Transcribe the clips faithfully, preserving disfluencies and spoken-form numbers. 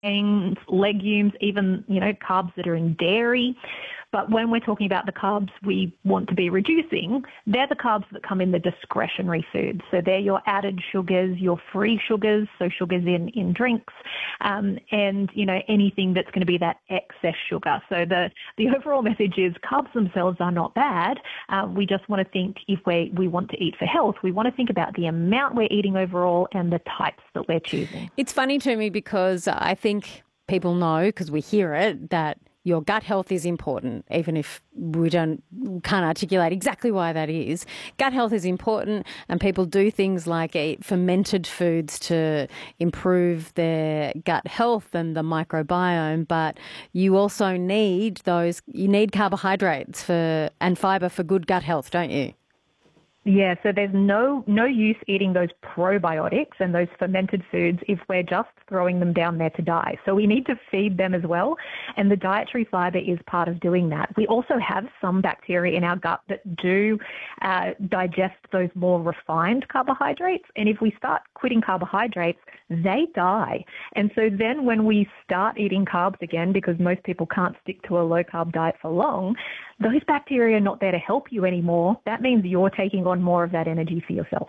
grains, legumes, even, you know, carbs that are in dairy. But when we're talking about the carbs we want to be reducing, they're the carbs that come in the discretionary foods. So they're your added sugars, your free sugars, so sugars in, in drinks, um, and, you know, anything that's going to be that excess sugar. So the, the overall message is carbs themselves are not bad. Uh, we just want to think if we, we want to eat for health, we want to think about the amount we're eating overall and the types that we're choosing. It's funny to me because I think people know, because we hear it, that your gut health is important, even if we don't can't articulate exactly why that is. Gut health is important, and people do things like eat fermented foods to improve their gut health and the microbiome. But you also need those. You need carbohydrates for and fibre for good gut health, don't you? Yeah, so there's no no use eating those probiotics and those fermented foods if we're just throwing them down there to die. So we need to feed them as well, and the dietary fibre is part of doing that. We also have some bacteria in our gut that do uh, digest those more refined carbohydrates, and if we start quitting carbohydrates, they die. And so then when we start eating carbs again, because most people can't stick to a low-carb diet for long, those bacteria are not there to help you anymore. That means you're taking on more of that energy for yourself.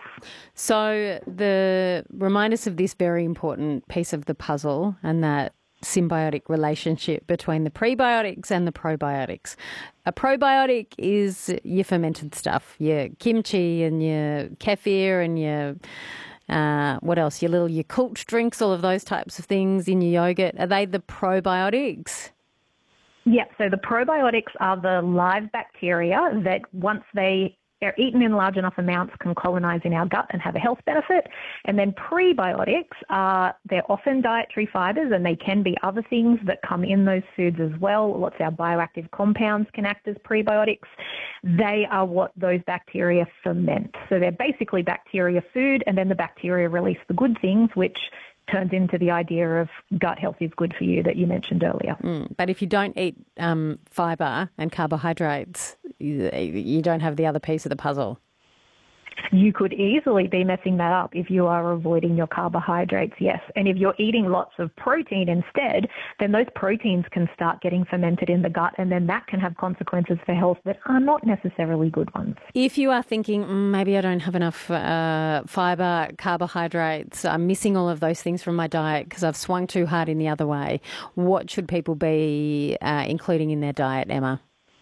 So the remind us of this very important piece of the puzzle and that symbiotic relationship between the prebiotics and the probiotics. A probiotic is your fermented stuff, your kimchi and your kefir and your uh, what else? Your little Yakult drinks, all of those types of things in your yogurt. Are they the probiotics? Yeah, so the probiotics are the live bacteria that once they are eaten in large enough amounts can colonize in our gut and have a health benefit. And then prebiotics are, they're often dietary fibers, and they can be other things that come in those foods as well. Lots of our bioactive compounds can act as prebiotics. They are what those bacteria ferment. So they're basically bacteria food, and then the bacteria release the good things, which turns into the idea of gut health is good for you that you mentioned earlier. Mm, but if you don't eat um, fibre and carbohydrates, you, you don't have the other piece of the puzzle. You could easily be messing that up if you are avoiding your carbohydrates, yes. And if you're eating lots of protein instead, then those proteins can start getting fermented in the gut, and then that can have consequences for health that are not necessarily good ones. If you are thinking, mm, maybe I don't have enough uh, fibre, carbohydrates, I'm missing all of those things from my diet because I've swung too hard in the other way, what should people be uh, including in their diet, Emma?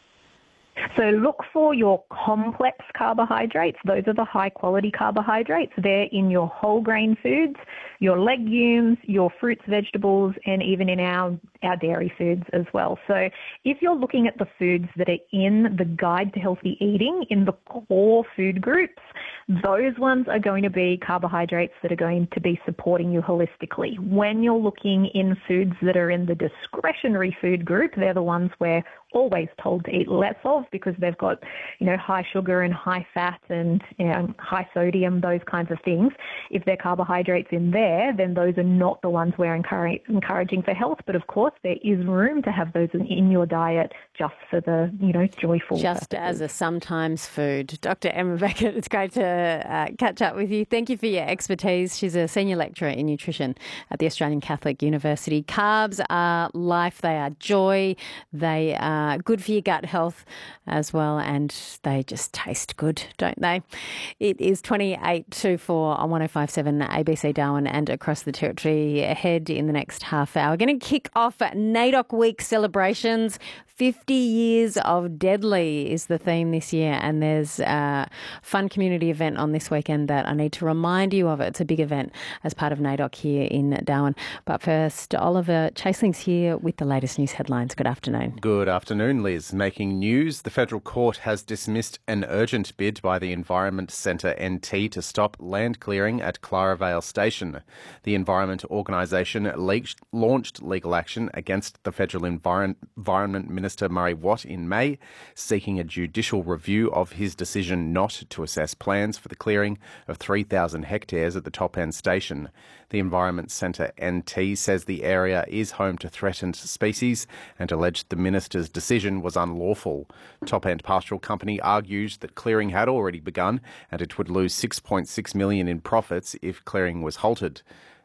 So look for your complex carbohydrates. Those are the high-quality carbohydrates. They're in your whole grain foods, your legumes, your fruits, vegetables, and even in our, our dairy foods as well. So if you're looking at the foods that are in the Guide to Healthy Eating, in the core food groups, those ones are going to be carbohydrates that are going to be supporting you holistically. When you're looking in foods that are in the discretionary food group, they're the ones we're always told to eat less of because they've got, you know, high sugar and high fat and, you know, high sodium, those kinds of things. If there are carbohydrates in there, then those are not the ones we're encourage, encouraging for health. But of course, there is room to have those in, in your diet just for the, you know, joyful Just purposes. as a sometimes food. Doctor Emma Beckett, it's great to uh, catch up with you. Thank you for your expertise. She's a senior lecturer in nutrition at the Australian Catholic University. Carbs are life. They are joy. They are Uh, good for your gut health as well, and they just taste good, don't they? It is twenty-eight to four on one oh five point seven A B C Darwin and across the territory. Ahead in the next half hour, we're going to kick off NAIDOC Week celebrations. fifty years of Deadly is the theme this year, and there's a fun community event on this weekend that I need to remind you of. It's a big event as part of NAIDOC here in Darwin. But first, Oliver Chaseling's here with the latest news headlines. Good afternoon. Good afternoon, Liz. Making news, the federal court has dismissed an urgent bid by the Environment Centre N T to stop land clearing at Claravale Station. The Environment Organisation le- launched legal action against the federal Envir- Environment Minister Murray Watt in May, seeking a judicial review of his decision not to assess plans for the clearing of three thousand hectares at the Top End station. The Environment Centre N T says the area is home to threatened species and alleged the minister's decision was unlawful. Top End Pastoral Company argued that clearing had already begun and it would lose six point six million dollars in profits if clearing was halted.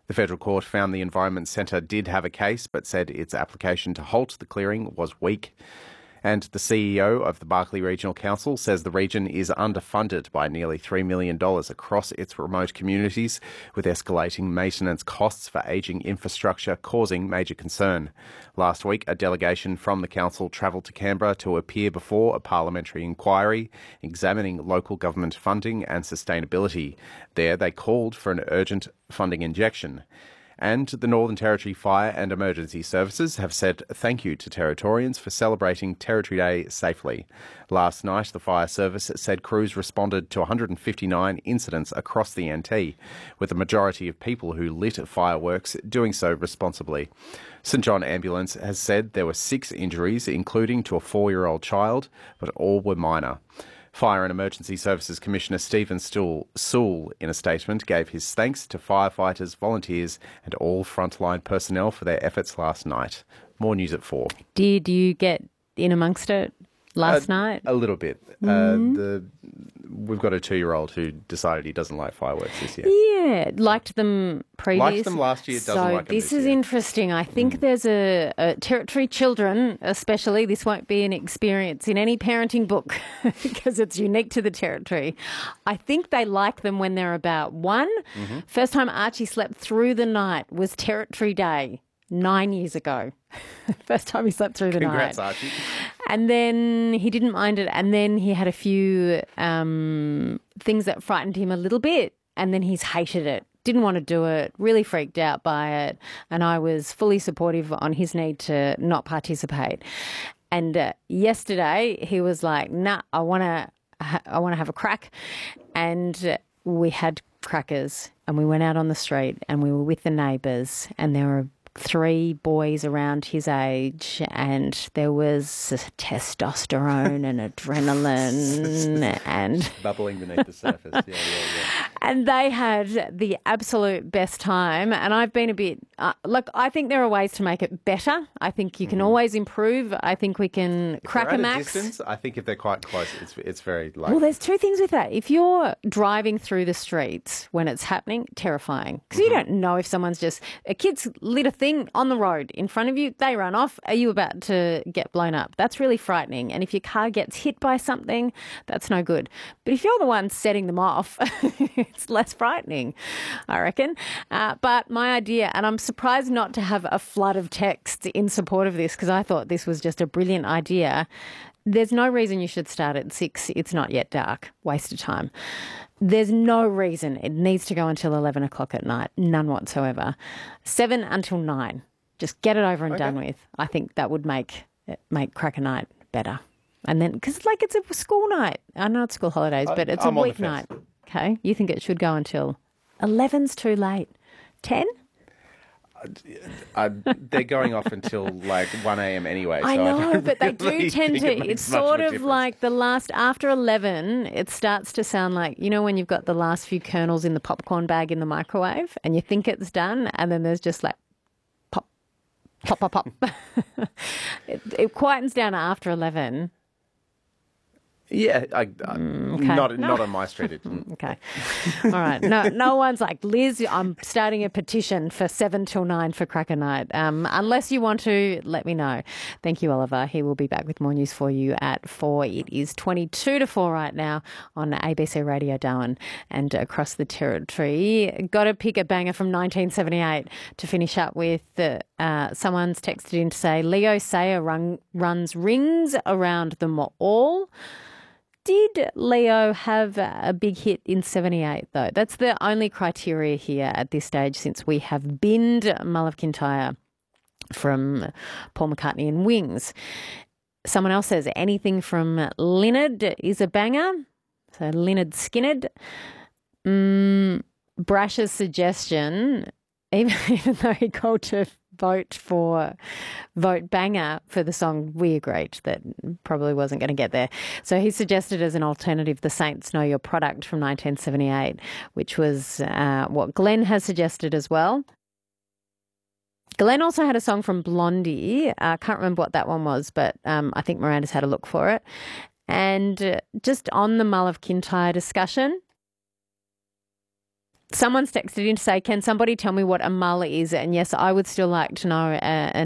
The Federal Court found the Environment Centre did have a case, but said its application to halt the clearing was weak. And the C E O of the Barkly Regional Council says the region is underfunded by nearly three million dollars across its remote communities, with escalating maintenance costs for ageing infrastructure causing major concern. Last week, a delegation from the council travelled to Canberra to appear before a parliamentary inquiry examining local government funding and sustainability. There, they called for an urgent funding injection. And the Northern Territory Fire and Emergency Services have said thank you to Territorians for celebrating Territory Day safely. Last night, the fire service said crews responded to one hundred fifty-nine incidents across the N T, with the majority of people who lit fireworks doing so responsibly. St John Ambulance has said there were six injuries, including to a four-year-old child, but all were minor. Fire and Emergency Services Commissioner Stephen Sewell, in a statement, gave his thanks to firefighters, volunteers and all frontline personnel for their efforts last night. More news at four. Did you get in amongst it last uh, night? A little bit. Mm-hmm. Uh, the, we've got a two-year-old who decided he doesn't like fireworks this year. Yeah, liked them previous. Liked them last year, doesn't so like them this this is year. interesting. I think mm. there's a, a Territory children, especially, this won't be an experience in any parenting book because it's unique to the Territory. I think they like them when they're about one. Mm-hmm. First time Archie slept through the night was Territory Day. Nine years ago. First time he slept through the Congrats, night. Archie. And then he didn't mind it. And then he had a few um, things that frightened him a little bit. And then he's hated it. Didn't want to do it. Really freaked out by it. And I was fully supportive on his need to not participate. And uh, yesterday he was like, nah, I want to ha- I want to have a crack. And uh, we had crackers and we went out on the street and we were with the neighbours and there were three boys around his age and there was testosterone and adrenaline and bubbling beneath the surface. Yeah, yeah, yeah. And they had the absolute best time. And I've been a bit, uh, look, I think there are ways to make it better. I think you can mm-hmm. always improve. I think we can if crack they're at a max. A distance, I think if they're quite close, it's it's very likely. Well, there's two things with that. If you're driving through the streets when it's happening, terrifying. Because mm-hmm. you don't know if someone's just, a kid's lit a thing on the road in front of you, they run off. Are you about to get blown up? That's really frightening. And if your car gets hit by something, that's no good. But if you're the one setting them off, it's less frightening, I reckon. Uh, but my idea, and I'm surprised not to have a flood of texts in support of this because I thought this was just a brilliant idea. There's no reason you should start at six. It's not yet dark. Waste of time. There's no reason it needs to go until eleven o'clock at night. None whatsoever. Seven until nine. Just get it over and okay. done with. I think that would make make crack a night better. And then, because like it's a school night. I know it's school holidays, but it's I'm a weeknight. Okay, you think it should go until eleven's too late. Ten? Uh, they're going off until like one a.m. anyway. So I know, I but they really do tend to. It it's sort of, of like the last, after eleven, it starts to sound like, you know, when you've got the last few kernels in the popcorn bag in the microwave and you think it's done and then there's just like pop, pop, pop, pop. it, it quietens down after eleven. Yeah, I, I, mm, okay. not no. not on my street. It didn't. Okay, all right. No, no one's like, Liz, I'm starting a petition for seven till nine for Cracker Night. Um, unless you want to, let me know. Thank you, Oliver. He will be back with more news for you at four. It is twenty-two to four right now on A B C Radio Darwin and across the Territory. Got to pick a banger from nineteen seventy-eight to finish up with. Uh, uh, someone's texted in to say Leo Sayer run, runs rings around them all. Did Leo have a big hit in seventy-eight, though? That's the only criteria here at this stage since we have binned Mull of Kintyre from Paul McCartney and Wings. Someone else says anything from Leonard is a banger. So Leonard Skinnard. Mm, Brash's suggestion, even, even though he called to vote for vote banger for the song, we agreed that probably wasn't going to get there. So he suggested as an alternative The Saints Know Your Product from nineteen seventy-eight, which was uh, what Glenn has suggested as well. Glenn also had a song from Blondie. I uh, can't remember what that one was, but um, I think Miranda's had a look for it. And uh, just on the Mull of Kintyre discussion, Someone's texted in to say, can somebody tell me what a mull is? And yes, I would still like to know. Uh,